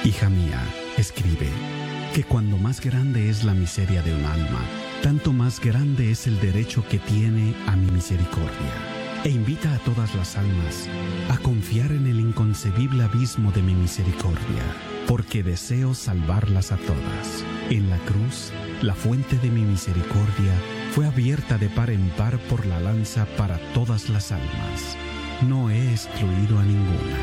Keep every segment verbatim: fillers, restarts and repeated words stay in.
Hija mía, escribe que cuando más grande es la miseria de un alma, tanto más grande es el derecho que tiene a mi misericordia. E invita a todas las almas a confiar en el inconcebible abismo de mi misericordia, porque deseo salvarlas a todas. En la cruz, la fuente de mi misericordia fue abierta de par en par por la lanza para todas las almas. No he excluido a ninguna.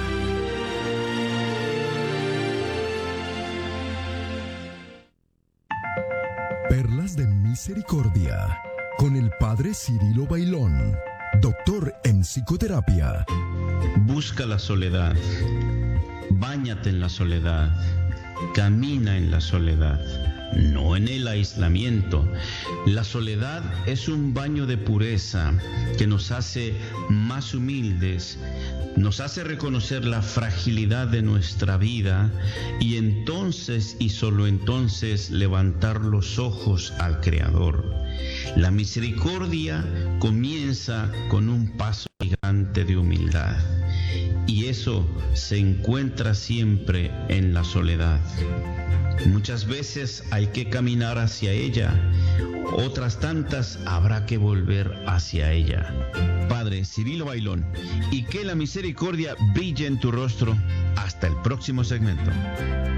Perlas de Misericordia, con el Padre Cirilo Bailón, doctor en psicoterapia. Busca la soledad, báñate en la soledad, camina en la soledad, no en el aislamiento. La soledad es un baño de pureza que nos hace más humildes, nos hace reconocer la fragilidad de nuestra vida y entonces y solo entonces levantar los ojos al Creador. La misericordia comienza con un paso gigante de humildad y eso se encuentra siempre en la soledad. Muchas veces hay que caminar hacia ella, otras tantas habrá que volver hacia ella. Padre Cirilo Bailón, y que la misericordia brille en tu rostro. Hasta el próximo segmento.